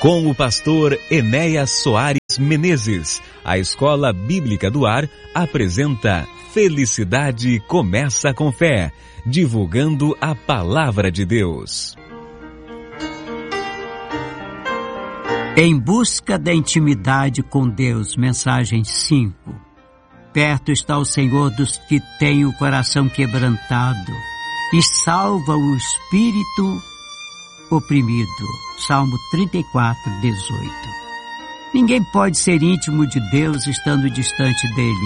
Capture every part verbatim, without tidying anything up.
Com o pastor Enéas Soares Menezes, a Escola Bíblica do Ar apresenta Felicidade Começa com Fé, divulgando a Palavra de Deus. Em busca da intimidade com Deus, mensagem cinco. Perto está o Senhor dos que têm o coração quebrantado e salva o espírito oprimido. Salmo trinta e quatro, dezoito. Ninguém pode ser íntimo de Deus estando distante dele.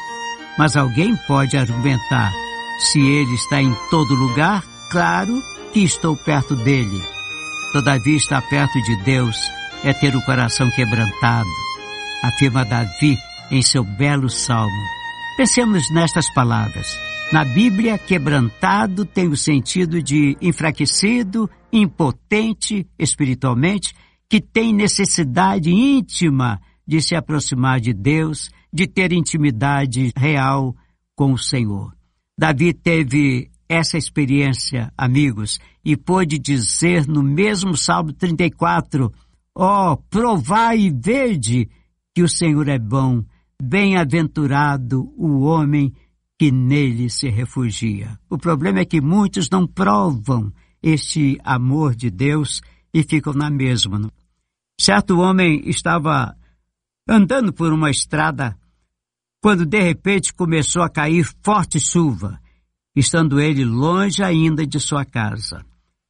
Mas alguém pode argumentar: se ele está em todo lugar, claro que estou perto dele. Todavia, estar perto de Deus é ter o coração quebrantado, afirma Davi em seu belo salmo. Pensemos nestas palavras. Na Bíblia, quebrantado tem o sentido de enfraquecido, impotente espiritualmente, que tem necessidade íntima de se aproximar de Deus, de ter intimidade real com o Senhor. Davi teve essa experiência, amigos, e pôde dizer no mesmo Salmo trinta e quatro, ó, oh, provai e vede que o Senhor é bom, bem-aventurado o homem que nele se refugia. O problema é que muitos não provam este amor de Deus e ficam na mesma. Certo homem estava andando por uma estrada quando de repente começou a cair forte chuva, estando ele longe ainda de sua casa.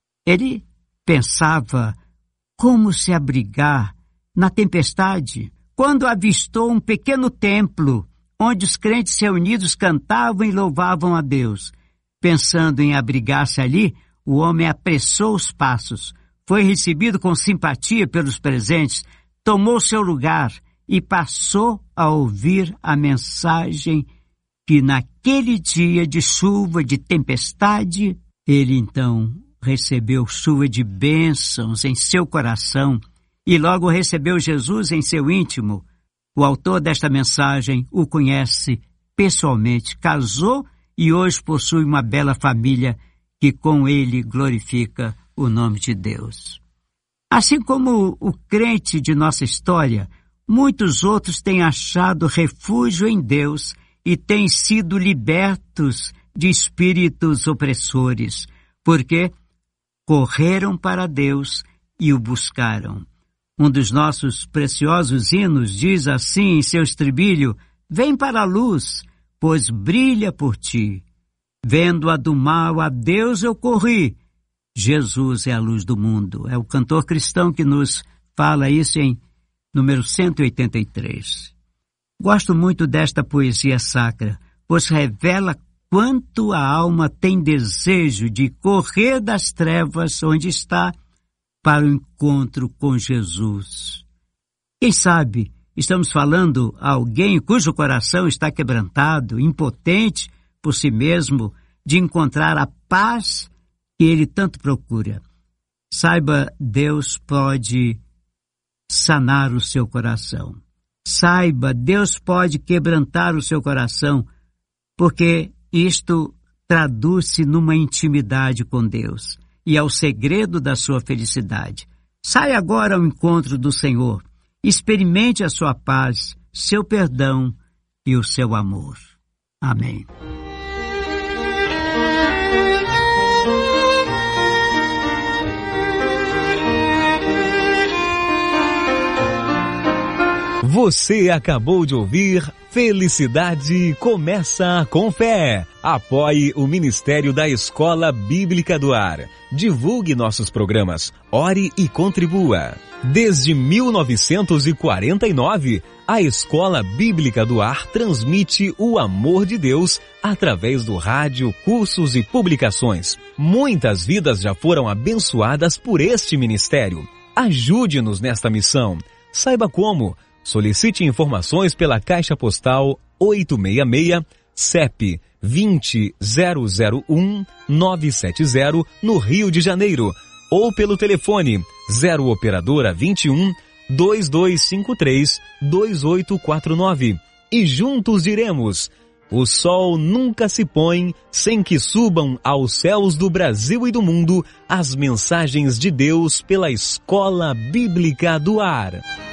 Ele pensava como se abrigar na tempestade, quando avistou um pequeno templo, onde os crentes reunidos cantavam e louvavam a Deus. Pensando em abrigar-se ali, o homem apressou os passos, foi recebido com simpatia pelos presentes, tomou seu lugar e passou a ouvir a mensagem que naquele dia de chuva, de tempestade, ele então recebeu chuva de bênçãos em seu coração e logo recebeu Jesus em seu íntimo. O autor desta mensagem o conhece pessoalmente, casou e hoje possui uma bela família que com ele glorifica o nome de Deus. Assim como o crente de nossa história, muitos outros têm achado refúgio em Deus e têm sido libertos de espíritos opressores, porque correram para Deus e o buscaram. Um dos nossos preciosos hinos diz assim em seu estribilho: vem para a luz, pois brilha por ti. Vendo a do mal, a Deus eu corri. Jesus é a luz do mundo. É o cantor cristão que nos fala isso em número cento e oitenta e três. Gosto muito desta poesia sacra, pois revela quanto a alma tem desejo de correr das trevas onde está para o encontro com Jesus. Quem sabe estamos falando a alguém cujo coração está quebrantado, impotente por si mesmo, de encontrar a paz que ele tanto procura. Saiba, Deus pode sanar o seu coração. Saiba, Deus pode quebrantar o seu coração, porque isto traduz-se numa intimidade com Deus. E é o segredo da sua felicidade. Saia agora ao encontro do Senhor. Experimente a sua paz, seu perdão e o seu amor. Amém. Você acabou de ouvir Felicidade Começa com Fé. Apoie o Ministério da Escola Bíblica do Ar. Divulgue nossos programas. Ore e contribua. Desde mil novecentos e quarenta e nove, a Escola Bíblica do Ar transmite o amor de Deus através do rádio, cursos e publicações. Muitas vidas já foram abençoadas por este ministério. Ajude-nos nesta missão. Saiba como. Solicite informações pela Caixa Postal oitocentos e sessenta e seis, C E P vinte zero zero um nove sete zero, no Rio de Janeiro, ou pelo telefone zero operadora vinte e um, dois dois cinco três, dois oito quatro nove. E juntos diremos: O sol nunca se põe sem que subam aos céus do Brasil e do mundo as mensagens de Deus pela Escola Bíblica do Ar.